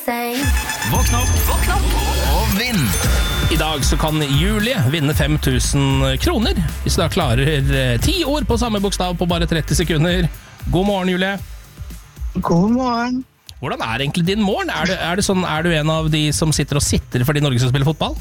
Våkn opp og vinn. I dag så kan Julie vinne 5000 kroner hvis du da klarer 10 ord på samme bokstav på bare 30 sekunder. God morgen, Julie. God morgen. Hvordan er egentlig din morgen? Er det sånn, er du en av de som sitter fordi Norge skal spille fotball?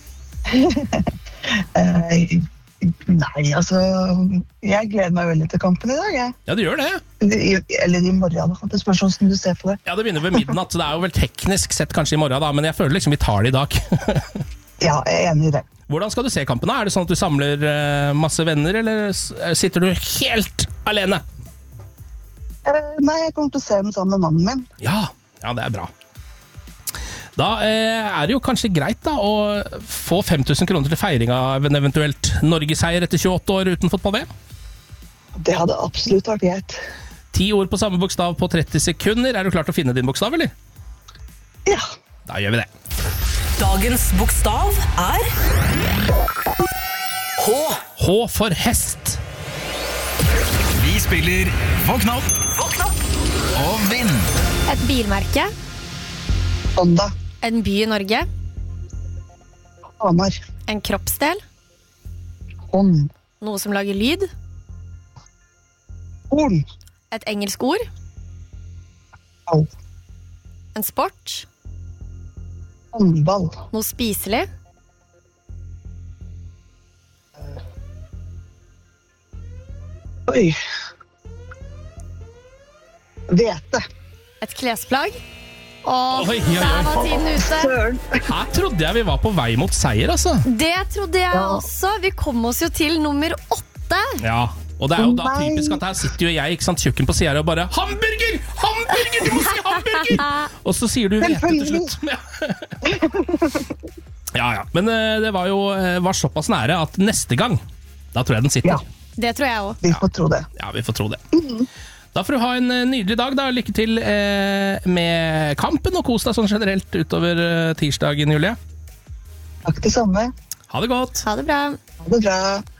Nei, altså jeg gleder meg veldig til kampen i dag, jeg. Ja, du gjør det. Eller i morgen da, det spørs hvordan du ser på det. Ja, det begynner ved midnatt, så det er jo vel teknisk sett kanskje i morgen da, men jeg føler liksom vi tar det i dag. Ja, jeg er enig i det. Hvordan skal du se kampen da? Er det sånn at du samler masse venner, eller sitter du helt alene? Nei, jeg kommer til å se den sammen med mannen min. Ja, det er bra. Da er det jo kanskje greit da å få 5000 kroner til feiring av en eventuelt Norgeseier etter 28 år uten fotball-VM. Det hadde absolutt vært greit. 10 ord på samme bokstav på 30 sekunder. Er du klar til å finne din bokstav, eller? Ja. Da gjør vi det. Dagens bokstav er H. H for hest. Vi spiller Våkn opp og vinn. Et bilmerke. Honda. En by i Norge. Hamar. En kroppsdel. Hånd. Noe som lager lyd. Horn. Et engelsk ord. Ball. En sport. Håndball. Noe spiselig. Oi. Hvete. Et klesplagg. Oi. Der var tiden ute. Søren. Her trodde jeg vi var på vei mot seier, altså. Det trodde jeg også. Vi kom oss jo til nummer 8. Ja, og det er jo da Nei. typisk at her sitter jo jeg, ikke sant, tjukken på siden og bare Hamburger! Hamburger! Du må si hamburger! Og så sier du hvete til slutt. Ja. Men det var såpass nære at neste gang, da tror jeg den sitter. Ja. Det tror jeg også. Vi får tro det. Ja, vi får tro det. Da får du ha en nydelig dag da. Lykke til med kampen, og kos deg sånn generelt utover tirsdagen, Julie. Takk det samme. Ha det godt. Ha det bra. Ha det bra.